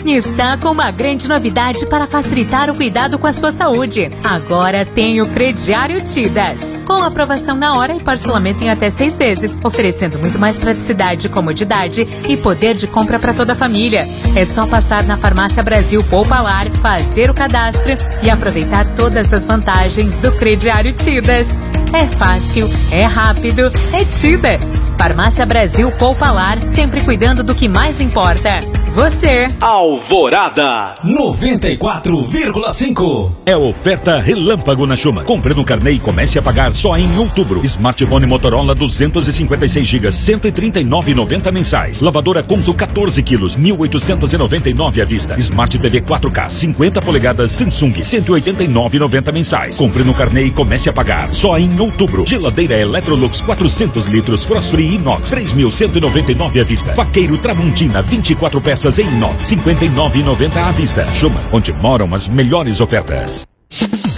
está com uma grande novidade para facilitar o cuidado com a sua saúde. Agora tem o Crediário Tidas, com aprovação na hora e parcelamento em até 6 vezes, oferecendo muito mais praticidade, comodidade e poder de compra para toda a família. É só passar na Farmácia Brasil Poupalar, fazer o cadastro e aproveitar todas as vantagens do Crediário Tidas. É fácil, é rápido, é Tidas. Farmácia Brasil Poupalar, sempre cuidando do que mais importa. Você. Alvorada 94,5. É oferta relâmpago na Chuma. Compre no carnê e comece a pagar só em outubro. Smartphone Motorola 256 GB, 139,90 mensais. Lavadora Consul 14 quilos, 1.899 à vista. Smart TV 4K 50 polegadas Samsung, 189,90 mensais. Compre no carnê e comece a pagar só em outubro. Geladeira Electrolux 400 litros Frost Free Inox, 3.199 à vista. Vaqueiro Tramontina 24 peças em inox, 59,90 à vista. Chuma, onde moram as melhores ofertas.